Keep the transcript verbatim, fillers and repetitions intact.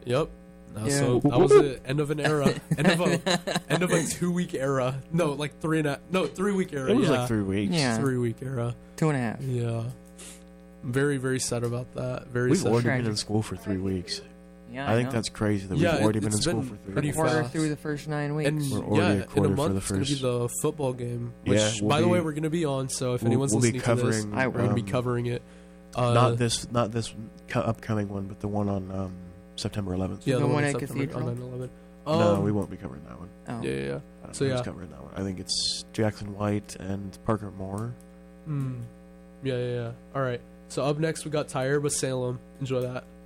Yep. Uh, Yeah. So that was the end of an era, end of a end of a two week era. No, like three and a no three week era. It was yeah. like three weeks. Yeah. Three week era. Two and a half. Yeah. Very very sad about that. Very We've sad. already Tragic. been in school for three weeks. Yeah, I think know. that's crazy that Yeah, we've already it- been in it's school been for three pretty weeks. quarter fast. through the first nine weeks. And We're already yeah, a in a quarter for month the it's gonna be first. the football game. Which, Yeah, we'll by the be- way, we're gonna be on. So if we'll- anyone's we'll be listening to this, covering, we're gonna be um, covering it. Uh, not this, not this co- upcoming one, but the one on um, September eleventh. Yeah, The the, one one at in September, Cathedral? on nine eleven. no, Um, we won't be covering that one. Oh. Yeah, yeah, yeah. I don't So, know who's yeah. covering that one. I think it's Jackson White and Parker Moore. Mm. Yeah, yeah, yeah. All right. So up next we got Tired with Salem. Enjoy that.